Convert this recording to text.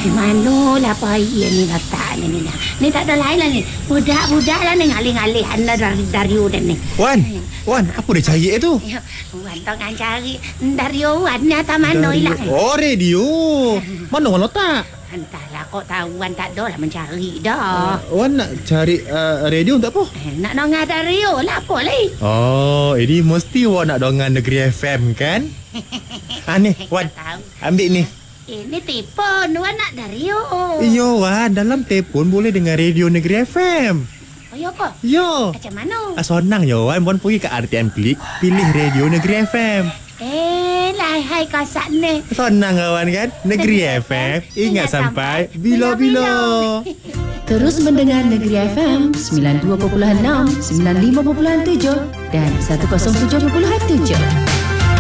Manolah payah ni letak ni. Ni tak ada lain lah ni. Budak-budak lah ni ngalih-ngalih anda dari Wan ni. Wan, apa dia cari tu? Wan tengah cari dari Wan ni atas mana hilang. Oh, radio. Mana Wan letak? Entahlah, kau tahu Wan tak ada lah mencari dah. Wan nak cari radio untuk apa? Nak dengar radio lah apa lagi. Oh, ini mesti Wan nak dengar Negeri FM kan? Ni, Wan, ambil ni. Ini telefon Wan nak radio. Iyo Wan, dalam telefon boleh dengar radio Negeri FM. Oh ya ke? Yo. Macam mana? Senang yo Wan, Wan pergi ke RTM Klik, pilih radio Negeri FM. Hai kasak ni. Senang kawan kan? Negeri FM, ingat sampai bila-bila. Terus mendengar Negeri FM 92.6, 95.7 dan 107.7.